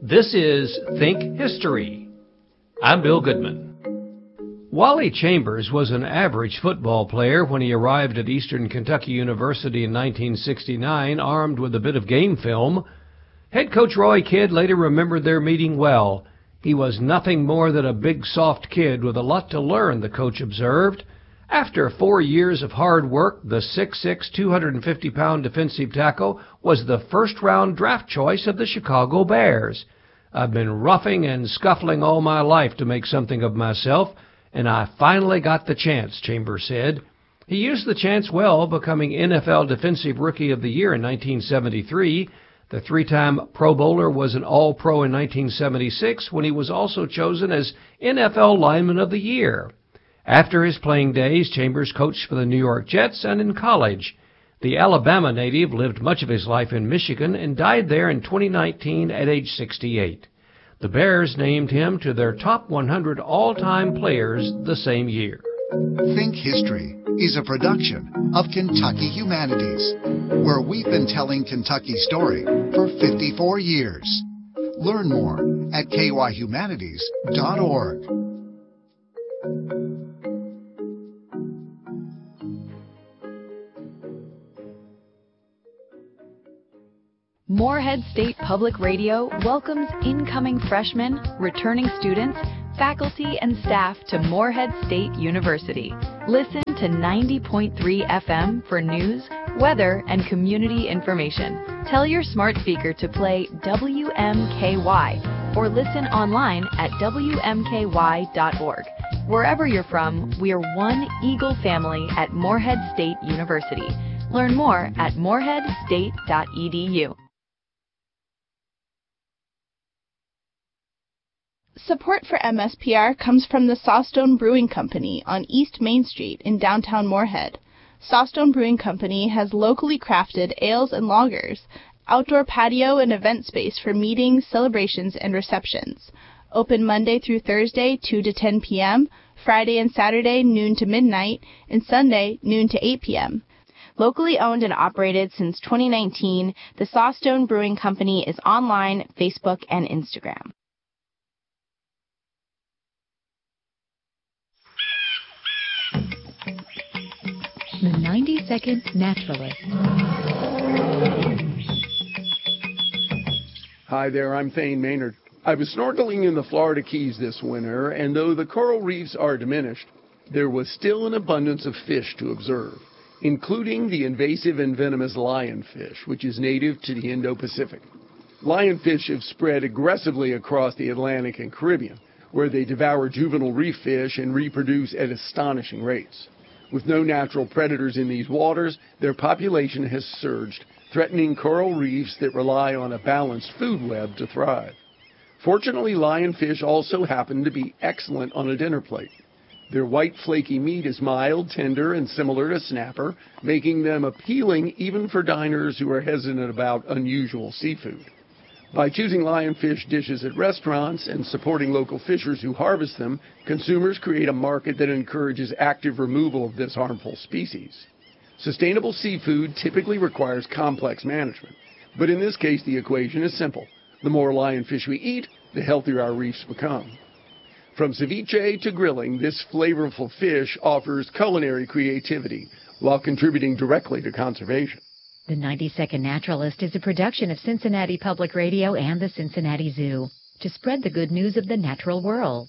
This is Think History. I'm Bill Goodman. Wally Chambers was an average football player when he arrived at Eastern Kentucky University in 1969, armed with a bit of game film. Head coach Roy Kidd later remembered their meeting well. He was nothing more than a big, soft kid with a lot to learn, the coach observed. After 4 years of hard work, the 6'6", 250-pound defensive tackle was the first-round draft choice of the Chicago Bears. I've been roughing and scuffling all my life to make something of myself, and I finally got the chance, Chambers said. He used the chance well, becoming NFL Defensive Rookie of the Year in 1973. The three-time Pro Bowler was an All-Pro in 1976 when he was also chosen as NFL Lineman of the Year. After his playing days, Chambers coached for the New York Jets and in college. The Alabama native lived much of his life in Michigan and died there in 2019 at age 68. The Bears named him to their top 100 all-time players the same year. Think History is a production of Kentucky Humanities, where we've been telling Kentucky's story for 54 years. Learn more at kyhumanities.org. Morehead State Public Radio welcomes incoming freshmen, returning students, faculty, and staff to Morehead State University. Listen to 90.3 FM for news, weather, and community information. Tell your smart speaker to play WMKY or listen online at WMKY.org. Wherever you're from, we're one Eagle family at Morehead State University. Learn more at moreheadstate.edu. Support for MSPR comes from the Sawstone Brewing Company on East Main Street in downtown Morehead. Sawstone Brewing Company has locally crafted ales and lagers, outdoor patio and event space for meetings, celebrations, and receptions. Open Monday through Thursday, 2 to 10 p.m., Friday and Saturday, noon to midnight, and Sunday, noon to 8 p.m. Locally owned and operated since 2019, the Sawstone Brewing Company is online, Facebook, and Instagram. The 90-Second Naturalist. Hi there, I'm Thane Maynard. I was snorkeling in the Florida Keys this winter, and though the coral reefs are diminished, there was still an abundance of fish to observe, including the invasive and venomous lionfish, which is native to the Indo-Pacific. Lionfish have spread aggressively across the Atlantic and Caribbean, where they devour juvenile reef fish and reproduce at astonishing rates. With no natural predators in these waters, their population has surged, threatening coral reefs that rely on a balanced food web to thrive. Fortunately, lionfish also happen to be excellent on a dinner plate. Their white, flaky meat is mild, tender, and similar to snapper, making them appealing even for diners who are hesitant about unusual seafood. By choosing lionfish dishes at restaurants and supporting local fishers who harvest them, consumers create a market that encourages active removal of this harmful species. Sustainable seafood typically requires complex management, but in this case the equation is simple. The more lionfish we eat, the healthier our reefs become. From ceviche to grilling, this flavorful fish offers culinary creativity while contributing directly to conservation. The 90-Second Naturalist is a production of Cincinnati Public Radio and the Cincinnati Zoo to spread the good news of the natural world.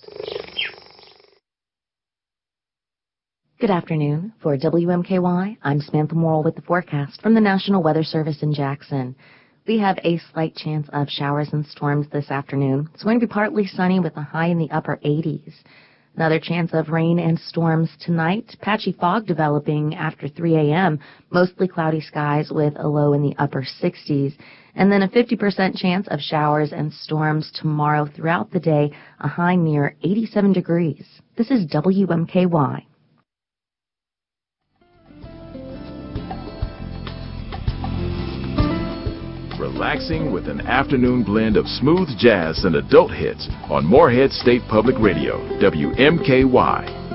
Good afternoon. For WMKY, I'm Samantha Morrill with the forecast from the National Weather Service in Jackson. We have a slight chance of showers and storms this afternoon. It's going to be partly sunny with a high in the upper 80s. Another chance of rain and storms tonight. Patchy fog developing after 3 a.m. Mostly cloudy skies with a low in the upper 60s. And then a 50% chance of showers and storms tomorrow throughout the day, a high near 87 degrees. This is WMKY. Relaxing with an afternoon blend of smooth jazz and adult hits on Morehead State Public Radio, WMKY.